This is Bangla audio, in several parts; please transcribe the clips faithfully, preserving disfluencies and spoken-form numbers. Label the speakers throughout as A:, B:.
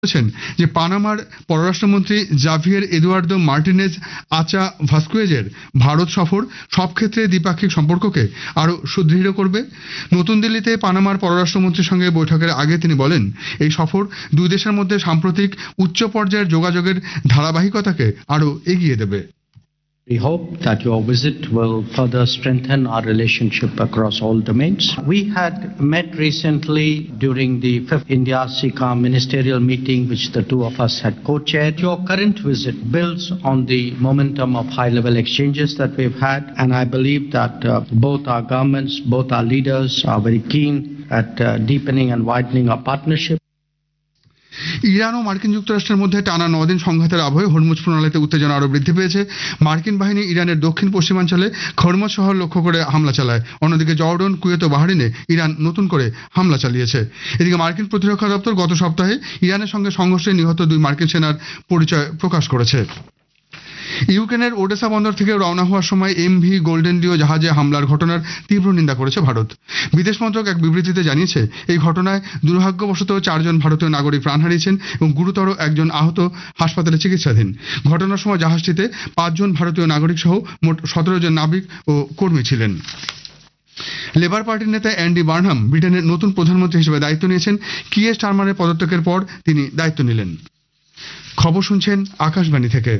A: বলেছেন যে পানামার পররাষ্ট্রমন্ত্রী জাভিয়ের এদুয়ার্দো মার্টিনেজ আচা ভাস্কুয়েজের ভারত সফর সব ক্ষেত্রে দ্বিপাক্ষিক সম্পর্ককে আরও সুদৃঢ় করবে। নতুন দিল্লিতে পানামার পররাষ্ট্রমন্ত্রীর সঙ্গে বৈঠকের আগে তিনি বলেন, এই সফর দুই দেশের মধ্যে সাম্প্রতিক উচ্চ পর্যায়ের যোগাযোগের ধারাবাহিকতাকে আরও এগিয়ে দেবে।
B: We hope that your visit will further strengthen our relationship across all domains. We had met recently during the fifth India-SICA ministerial meeting, which the two of us had co-chaired. Your current visit builds on the momentum of high-level exchanges that we've had, and I believe that uh, both our governments, both our leaders are very keen at uh, deepening and widening our partnership.
A: Iran ও মার্কিন যুক্তরাষ্ট্রের মধ্যে টানা নদিন সংঘাতের আবহে হরমুজ প্রণালীতে উত্তেজনা আরও বৃদ্ধি পেয়েছে। মার্কিন বাহিনী ইরানের দক্ষিণ পশ্চিমাঞ্চলে খরমুজ শহর লক্ষ্য করে হামলা চালায়। অন্যদিকে জর্ডন, কুয়েত ও বাহরিনে ইরান নতুন করে হামলা চালিয়েছে। এদিকে মার্কিন প্রতিরক্ষা দপ্তর গত সপ্তাহে ইরানের সঙ্গে সংঘর্ষে নিহত দুই মার্কিন সেনার পরিচয় প্রকাশ করেছে। ইউক্রেনের ওডেসা বন্দর থেকে রওনা হওয়ার সময় এমভি গোল্ডেন ডিও জাহাজে হামলার ঘটনার তীব্র নিন্দা করেছে ভারত। বিদেশ মন্ত্রক এক বিবৃতিতে জানিয়েছে, এই ঘটনায় দুর্ভাগ্যবশত চারজন ভারতীয় নাগরিক প্রাণ হারিয়েছেন এবং গুরুতর একজন আহত হাসপাতালে চিকিৎসাধীন। ঘটনার সময় জাহাজটিতে পাঁচজন ভারতীয় নাগরিক সহ মোট সতেরো জন নাবিক ও কর্মী ছিলেন। লেবার পার্টির নেতা অ্যান্ডি বার্নহাম ব্রিটেনের নতুন প্রধানমন্ত্রী হিসেবে দায়িত্ব নিয়েছেন। কিয়ের স্টারমারের পদত্যাগের পর তিনি দায়িত্ব নিলেন। খবর শুনছেন আকাশবাণী থেকে।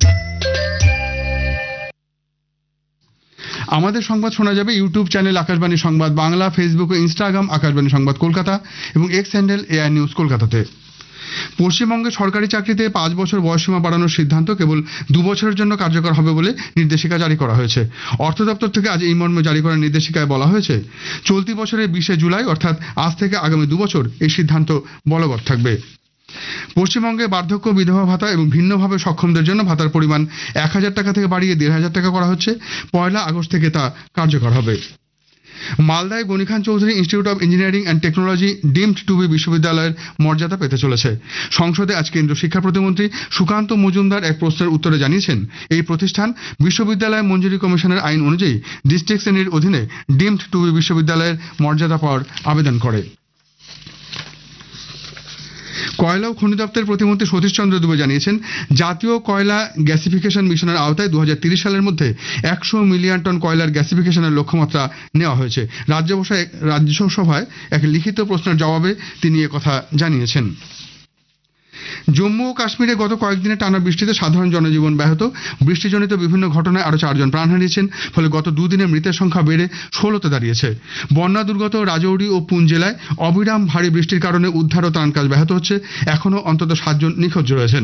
A: আমাদের সংবাদ শোনা যাবে ইউটিউব চ্যানেল আকাশবাণী সংবাদ বাংলা, ফেসবুক ও ইনস্টাগ্রাম আকাশবাণী সংবাদ কলকাতা এবং এক্স হ্যান্ডেল এআই নিউজ কলকাতাতে। পশ্চিমবঙ্গে সরকারি চাকরিতে পাঁচ বছর বয়সসীমা বাড়ানোর সিদ্ধান্ত কেবল দু বছরের জন্য কার্যকর হবে বলে নির্দেশিকা জারি করা হয়েছে। অর্থ দপ্তর থেকে আজ এই মর্মে জারি করা নির্দেশিকায় বলা হয়েছে, চলতি বছরের বিশে জুলাই অর্থাৎ আজ থেকে আগামী দু বছর এই সিদ্ধান্ত বলবৎ থাকবে। পশ্চিমবঙ্গে বার্ধক্য, বিধবা ভাতা এবং ভিন্নভাবে সক্ষমদের জন্য ভাতার পরিমাণ এক হাজার টাকা থেকে বাড়িয়ে দেড় হাজার টাকা করা হচ্ছে। পয়লা আগস্ট থেকে তা কার্যকর হবে। মালদায় Gani Khan Chowdhury institute of engineering and technology deemed two B বিশ্ববিদ্যালয়ের মর্যাদা পেতে চলেছে। সংসদে আজ কেন্দ্রীয় শিক্ষা প্রতিমন্ত্রী সুকান্ত মজুমদার এক প্রশ্নের উত্তরে জানিয়েছেন, এই প্রতিষ্ঠান বিশ্ববিদ্যালয় মঞ্জুরি কমিশনের আইন অনুযায়ী ডিস্ট্রিক্ট শ্রেণীর অধীনে ডিমড টু বি বিশ্ববিদ্যালয়ের মর্যাদা পাওয়ার আবেদন করে। কয়লা ও খনি দপ্তরের প্রতিমন্ত্রী সতীশ চন্দ্র দুবে জানিয়েছেন, জাতীয় কয়লা গ্যাসিফিকেশন মিশনের আওতায় দু হাজার তিরিশ সালের মধ্যে একশো মিলিয়ন টন কয়লার গ্যাসিফিকেশনের লক্ষ্যমাত্রা নেওয়া হয়েছে। রাজ্যসভায় রাজ্যসভায় এক লিখিত প্রশ্নের জবাবে তিনি একথা জানিয়েছেন। জম্মু ও কাশ্মীরে গত কয়েকদিনে টানা বৃষ্টিতে সাধারণ জনজীবন ব্যাহত। বৃষ্টিজনিত বিভিন্ন ঘটনায় আরও চারজন প্রাণ হারিয়েছেন, ফলে গত দুদিনে মৃতের সংখ্যা বেড়ে ষোলোতে দাঁড়িয়েছে। বন্যা দুর্গত রাজৌরি ও পুঞ্চ জেলায় অবিরাম ভারী বৃষ্টির কারণে উদ্ধার ও ত্রাণ কাজ ব্যাহত হচ্ছে। এখনও অন্তত সাতজন নিখোঁজ রয়েছেন।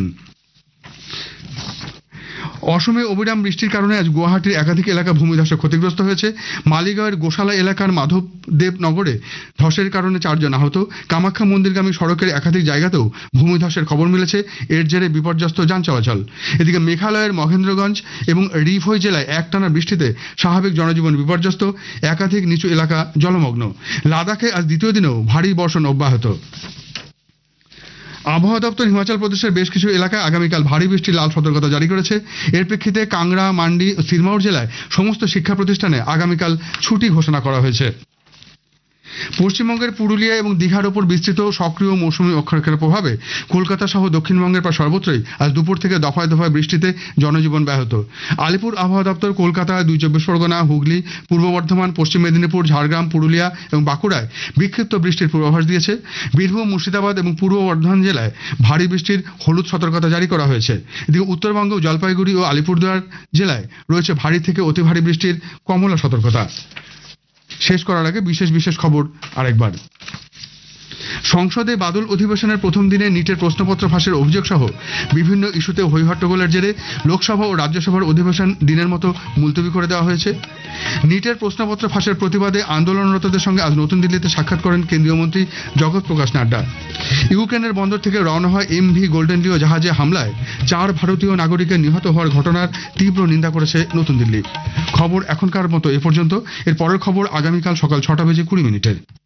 A: অসমে অবিরাম বৃষ্টির কারণে আজ গুয়াহাটির একাধিক এলাকা ভূমিধসে ক্ষতিগ্রস্ত হয়েছে। মালিগাঁওয়ের গোশালা এলাকার মাধবদেব নগরে ধসের কারণে চারজন আহত। কামাখ্যা মন্দিরগামী সড়কের একাধিক জায়গাতেও ভূমিধসের খবর মিলেছে। এর জেরে বিপর্যস্ত যান চলাচল। এদিকে মেঘালয়ের মহেন্দ্রগঞ্জ এবং রিফই জেলায় একটানা বৃষ্টিতে স্বাভাবিক জনজীবন বিপর্যস্ত, একাধিক নিচু এলাকা জলমগ্ন। লাদাখে আজ দ্বিতীয় দিনেও ভারী বর্ষণ অব্যাহত। আবহাওয়া দপ্তর হিমাচল প্রদেশের বেশ কিছু এলাকায় আগামীকাল ভারী বৃষ্টির লাল সতর্কতা জারি করেছে। এর প্রেক্ষিতে কাংড়া, মান্ডি ও সিরমৌর জেলায় সমস্ত শিক্ষা প্রতিষ্ঠানে আগামীকাল ছুটি ঘোষণা করা হয়েছে। পশ্চিমবঙ্গের পুরুলিয়া এবং দীঘার ওপর বিস্তৃত সক্রিয় মৌসুমী অক্ষরেখার প্রভাবে কলকাতা সহ দক্ষিণবঙ্গের প্রায় সর্বত্রই আজ দুপুর থেকে দফায় দফায় বৃষ্টিতে জনজীবন ব্যাহত। আলিপুর আবহাওয়া দপ্তর কলকাতা, দুই চব্বিশ পরগনা, হুগলি, পূর্ব বর্ধমান, পশ্চিম মেদিনীপুর, ঝাড়গ্রাম, পুরুলিয়া এবং বাঁকুড়ায় বিক্ষিপ্ত বৃষ্টির পূর্বাভাস দিয়েছে। বীরভূম, মুর্শিদাবাদ এবং পূর্ব বর্ধমান জেলায় ভারী বৃষ্টির হলুদ সতর্কতা জারি করা হয়েছে। এদিকে উত্তরবঙ্গ, জলপাইগুড়ি ও আলিপুরদুয়ার জেলায় রয়েছে ভারী থেকে অতি ভারী বৃষ্টির কমলা সতর্কতা। শেষ করার আগে বিশেষ বিশেষ খবর আরেকবার। সংসদে বাদল অধিবেশনের প্রথম দিনে নিটের প্রশ্নপত্র ফাঁসের অভিযোগ সহ বিভিন্ন ইস্যুতে হইহট্টগোলের জেরে লোকসভা ও রাজ্যসভার অধিবেশন দিনের মতো মুলতবি করে দেওয়া হয়েছে। নিটের প্রশ্নপত্র ফাঁসের প্রতিবাদে আন্দোলনরতদের সঙ্গে আজ নতুন দিল্লিতে সাক্ষাৎ করেন কেন্দ্রীয় মন্ত্রী জগৎ প্রকাশ নাড্ডা। ইউক্রেনের বন্দর থেকে রওনা হয় এমভি গোল্ডেন ডিও জাহাজে হামলায় চার ভারতীয় নাগরিকের নিহত হওয়ার ঘটনার তীব্র নিন্দা করেছে নতুন দিল্লি। খবর এখনকার মতো এ পর্যন্ত। এর পরের খবর আগামীকাল সকাল ছটা বেজে কুড়ি মিনিটে।